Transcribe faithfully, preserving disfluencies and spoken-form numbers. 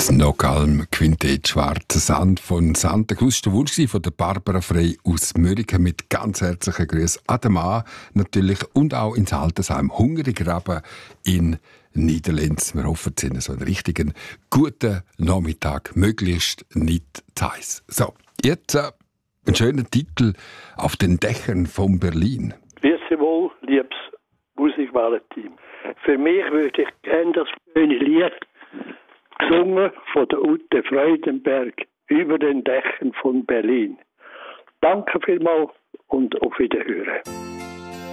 Das Nocalm-Quintett Schwarzer Sand von Santa Cruz. Der Wunsch von der Barbara Frey aus Mörike mit ganz herzlichen Grüßen an den Mann natürlich und auch ins Altersheim Hungerigraben in Niederlenz. Wir hoffen, Sie haben so einen richtigen guten Nachmittag, möglichst nicht zu heiß. So, jetzt äh, ein schöner Titel auf den Dächern von Berlin. Grüezi wohl, liebes Musikwahlteam. Für mich würde ich gerne das schöne Lied gesungen von der Ute Freudenberg über den Dächern von Berlin. Danke vielmals und auf Wiederhören.